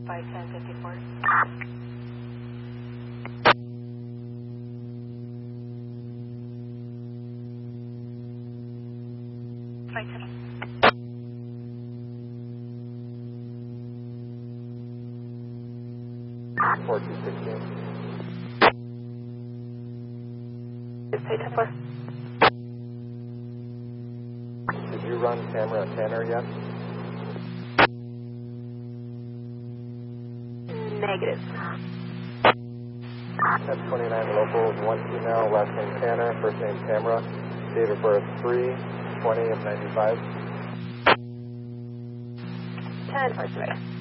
by 1054. By 10. 4216. It's by 10 4. Did you run camera at Tanner yet? Negative. 1029 local, one female, last name Tanner, first name Tamara, date of birth 3/20 of 95. 10 horse away.